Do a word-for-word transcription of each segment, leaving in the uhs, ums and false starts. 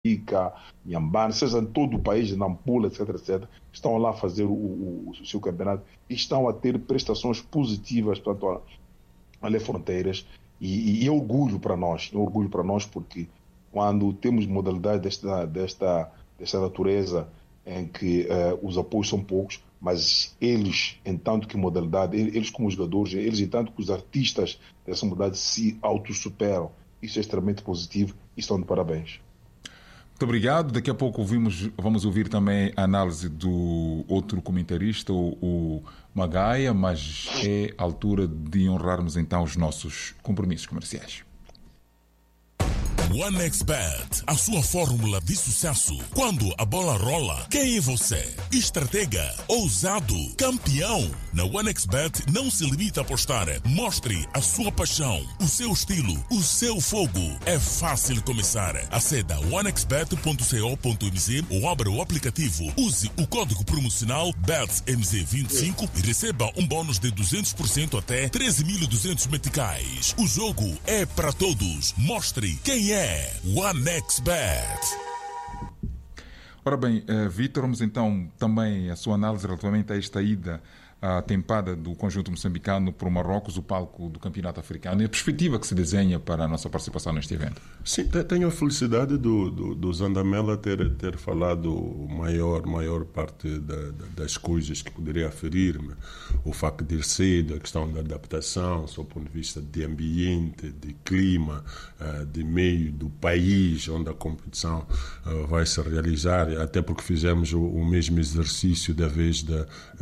Moçambique, Inhambane, seja em todo o país, Nampula, etc, etcétera, estão lá a fazer o, o, o seu campeonato e estão a ter prestações positivas, portanto, além fronteiras, e, e é orgulho para nós, é orgulho para nós porque quando temos modalidades desta, desta, desta natureza em que uh, os apoios são poucos, mas eles, em tanto que modalidade, eles como jogadores, eles em tanto que os artistas dessa modalidade se autossuperam, isso é extremamente positivo e estão de parabéns. Muito obrigado. Daqui a pouco ouvimos, vamos ouvir também a análise do outro comentarista, o, o Magaia, mas é a altura de honrarmos então os nossos compromissos comerciais. OneXBet, a sua fórmula de sucesso. Quando a bola rola, quem é você? Estratega, ousado, campeão. Na OneXBet não se limita a apostar. Mostre a sua paixão, o seu estilo, o seu fogo. É fácil começar. Aceda onexbet ponto co ponto m z ou abra o aplicativo. Use o código promocional B E T S M Z vinte e cinco e receba um bônus de duzentos por cento até treze mil e duzentos meticais. O jogo é para todos. Mostre quem é. OneXBet. Ora bem, uh, Vítor, vamos então também a sua análise relativamente a esta ida à tempada do conjunto moçambicano para o Marrocos, o palco do campeonato africano, e a perspectiva que se desenha para a nossa participação neste evento. Sim, tenho a felicidade do, do, do Zandamela ter, ter falado maior, maior parte da, da, das coisas que poderia aferir-me. O facto de ir cedo, a questão da adaptação, do ponto de vista de ambiente, de clima, de meio do país onde a competição vai se realizar, até porque fizemos o, o mesmo exercício da vez da,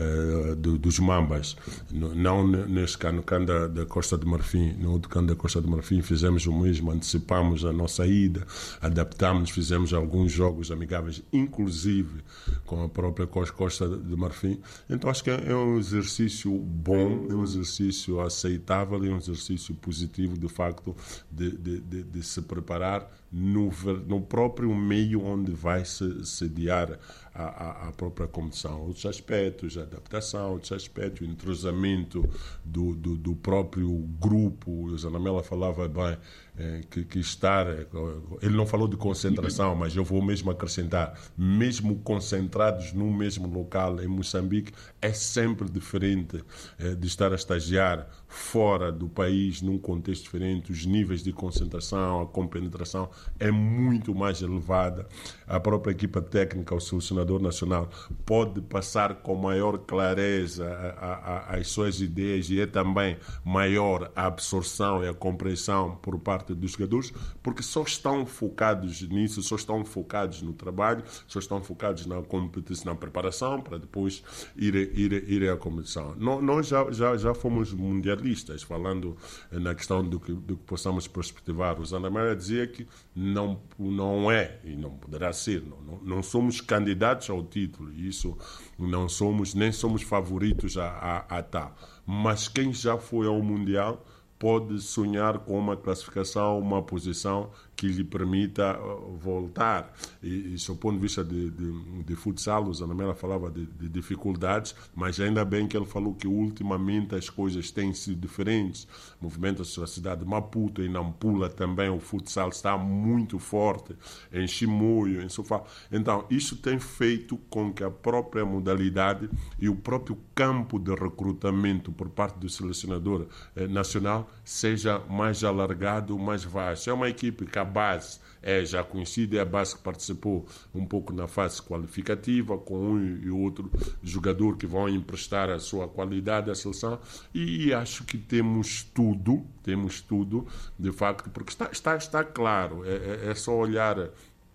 do dos Mambas, não neste cano, cano da, da Costa de Marfim, no outro cano da Costa de Marfim fizemos o mesmo, antecipamos a nossa ida, adaptámos, fizemos alguns jogos amigáveis, inclusive com a própria Costa de Marfim. Então acho que é um exercício bom, é um exercício aceitável, é um exercício positivo, de facto, de, de, de, de se preparar no, no próprio meio onde vai se sediar a, a, a própria competição. Outros aspectos, a adaptação, outros aspectos, o entrosamento do, do, do próprio grupo. O Zanamela falava bem é, que, que estar... Ele não falou de concentração, mas eu vou mesmo acrescentar, mesmo concentrados num mesmo local em Moçambique, é sempre diferente é, de estar a estagiar fora do país, num contexto diferente. Os níveis de concentração, a compenetração é muito mais elevada. A própria equipa técnica, o selecionador nacional, pode passar com maior clareza a, a, as suas ideias, e é também maior a absorção e a compreensão por parte dos jogadores, porque só estão focados nisso, só estão focados no trabalho, só estão focados na competição, na preparação, para depois ir, ir, ir à competição. Nós já, já, já fomos mundialistas, falando na questão do que, do que possamos perspectivar. O Zandamela dizia que não, não é, e não poderá ser, não, não, não somos candidatos ao título, e isso não somos, nem somos favoritos a, a, a tal. Mas quem já foi ao Mundial pode sonhar com uma classificação, uma posição que lhe permita voltar. E, e do ponto de vista de, de, de futsal, o Zanamela falava de, de dificuldades, mas ainda bem que ele falou que ultimamente as coisas têm sido diferentes. Movimenta-se a cidade de Maputo, em Nampula também o futsal está muito forte, em Chimoio, em Sofá. Então, isso tem feito com que a própria modalidade e o próprio campo de recrutamento por parte do selecionador eh, nacional seja mais alargado, mais vasto. É uma equipe que a base é já conhecida, é a base que participou um pouco na fase qualificativa, com um e outro jogador que vão emprestar a sua qualidade à seleção, e acho que temos tudo, temos tudo, de facto, porque está, está, está claro, é, é só olhar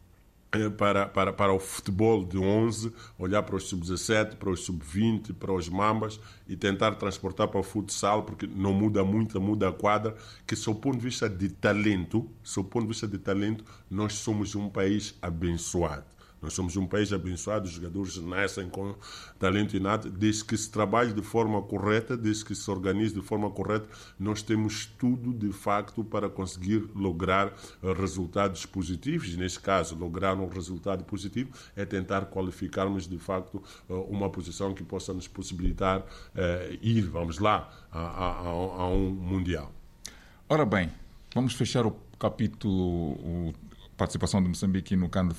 Para, para, para o futebol de onze, olhar para os sub dezassete, para os sub vinte, para os Mambas e tentar transportar para o futsal, porque não muda muito, muda a quadra, que sob o ponto de vista de talento, sob o ponto de vista de talento, nós somos um país abençoado. Nós somos um país abençoado, os jogadores nascem com talento inato, desde que se trabalhe de forma correta, desde que se organize de forma correta, nós temos tudo, de facto, para conseguir lograr uh, resultados positivos. Neste caso, lograr um resultado positivo é tentar qualificarmos, de facto, uh, uma posição que possa nos possibilitar uh, ir, vamos lá, a, a, a, a um Mundial. Ora bem, vamos fechar o capítulo... O... participação de Moçambique no CAN de